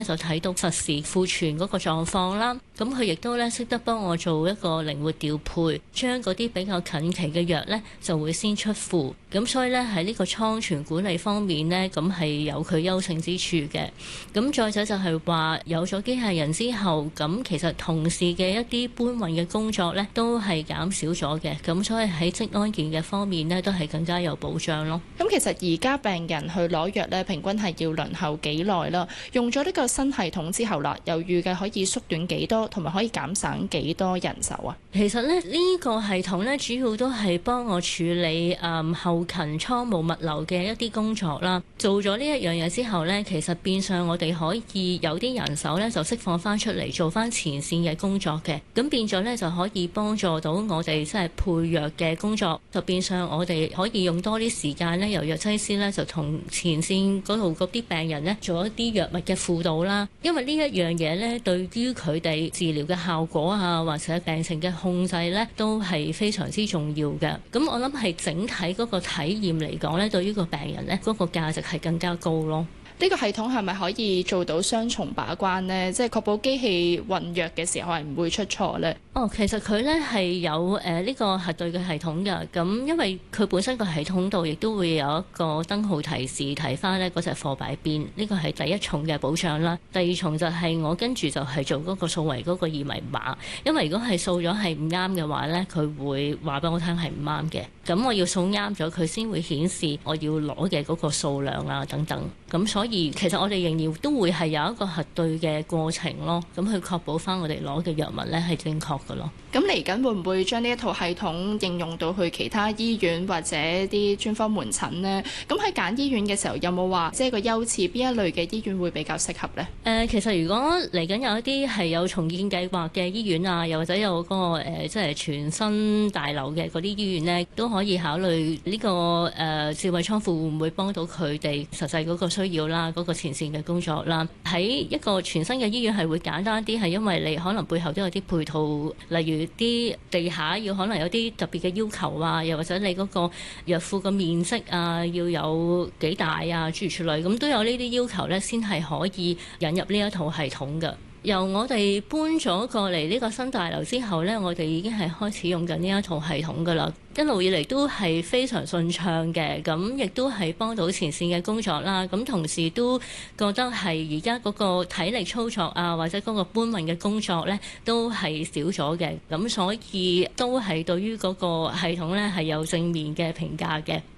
就睇到實時庫存嗰個狀況啦。咁佢亦都咧識得幫我做一個靈活調配，將嗰啲比較近期嘅藥咧就會先出庫。咁所以咧喺呢個倉存管理方面呢，咁係有佢優勝之處嘅。咁再者就係話有咗機械人之後，咁其實同事嘅一啲搬運嘅工作咧都係減少咗嘅。咁所以喺職安健嘅方面呢，都係更加有保障咯。 咁其實而家病人去攞藥咧，平均係要輪候幾耐啦？用咗呢個新系統之後啦，又預計可以縮短幾多，同埋可以減省幾多人手啊？ 其實咧呢個系統咧主要都係幫我處理後勤倉務物流嘅一啲工作啦。做咗呢一樣嘢之後咧，其實變相我哋可以有啲人手咧就釋放翻出嚟做翻前線嘅工作嘅。咁變咗咧就可以幫助到我哋即係配藥嘅工作，就變相我哋可以用多啲時間咧，由藥劑師咧就同前線嗰度嗰啲病人咧做一啲藥物嘅輔導啦。因為呢一樣嘢咧對於佢哋治療嘅效果啊，或者病情嘅控制咧，都係非常之重要嘅。咁我諗係整體嗰個體驗嚟講咧，對於個病人咧嗰個價值係更加高咯。 呢個系統係咪可以做到雙重把關呢？即係確保機器運藥嘅時候係唔會出錯呢？ 其實佢咧係有呢個核對嘅系統㗎。咁因為佢本身個系統度亦都會有一個燈號提示提翻呢嗰隻貨擺邊，呢個係第一重嘅保障啦。第二重就係我跟住就係做嗰個掃為嗰個二維碼，因為如果係掃咗係唔啱嘅話呢，佢會話俾我聽係唔啱嘅。咁我要掃啱咗，佢先會顯示我要攞嘅嗰個數量啊等等。咁所以其實我哋仍然都會係有一個核對嘅過程咯，咁去確保翻我哋攞嘅藥物呢係正確嘅咯。 咁嚟緊會唔會將呢一套系統應用到去其他醫院或者啲專科門診呢？咁喺揀醫院嘅時候有冇話即係個優次邊一類嘅醫院會比較適合呢？ 其實如果嚟緊有一啲係有重建計劃嘅醫院啊，又或者有嗰個即係全新大樓嘅嗰啲醫院呢，都可以考慮呢個智慧倉庫會唔會幫到佢哋實際嗰個需要啦，嗰個前線嘅工作啦。喺一個全新嘅醫院係會簡單啲，係因為你可能背後都有啲配套，例如啲地下要可能有啲特別嘅要求啊，又或者你嗰個藥庫嘅面積啊要有幾大啊，諸如此類，咁都有呢啲要求呢，先係可以引入呢一套系統嘅。由我哋搬咗過嚟呢個新大樓之後呢，我哋已經係開始用緊呢一套系統㗎啦。一路以嚟都係非常順暢嘅，咁亦都係幫到前線嘅工作啦。咁同時都覺得係而家嗰個體力操作啊，或者嗰個搬運嘅工作呢，都係少咗嘅。咁所以都係對於嗰個系統呢係有正面嘅評價嘅。